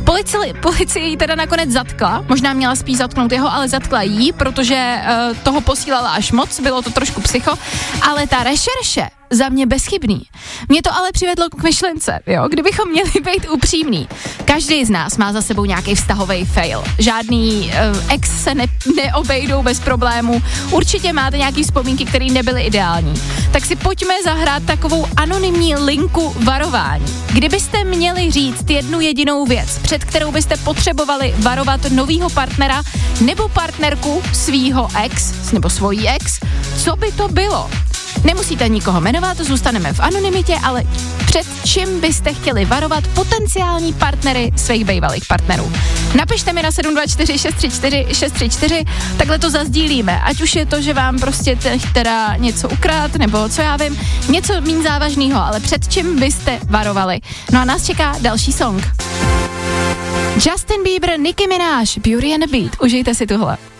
Policie ji teda nakonec zatkla, možná měla spíš zatknout jeho, ale zatkla jí, protože toho posílala až moc, bylo to trošku psycho, ale ta rešerše za mě bezchybný. Mě to ale přivedlo k myšlence, jo, kdybychom měli být upřímní. Každý z nás má za sebou nějaký vztahový fail. Žádný ex se neobejdou bez problémů. Určitě máte nějaký vzpomínky, které nebyly ideální. Tak si pojďme zahrát takovou anonymní linku varování. Kdybyste měli říct jednu jedinou věc, před kterou byste potřebovali varovat novýho partnera nebo partnerku svýho ex nebo svojí ex, co by to bylo? Nemusíte nikoho jmenovat, zůstaneme v anonymitě, ale před čím byste chtěli varovat potenciální partnery svých bývalých partnerů? Napište mi na 724 634 634, takhle to zazdílíme. Ať už je to, že vám prostě teda něco ukrát, nebo co já vím, něco méně závažného, ale před čím byste varovali? No a nás čeká další song. Justin Bieber, Nicki Minaj, Beauty and the Beat. Užijte si tuhle.